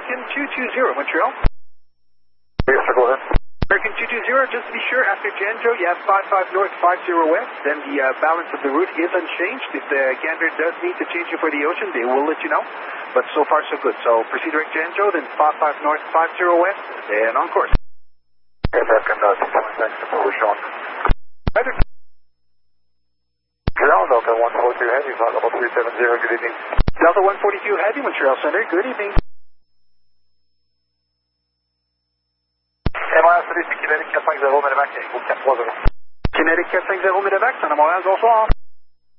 American 220, Montreal. Yes, sir, go ahead. American 220, just to be sure, after Janjo, you have 55 north, 50 west, then the balance of the route is unchanged. If the Gander does need to change you for the ocean, they will let you know. But so far, so good. So proceed direct Janjo, then 55 north, 50 west, then on course. Yes, American 6.6, we're showing. Either. Ground Delta 142 Heavy, flight level 370, good evening. Delta 142 Heavy, Montreal Center, good evening. MIS 3, Kinetic 450, Medevac, Echo 430. Kinetic 450, Medevac, Saint Montréal, bonsoir.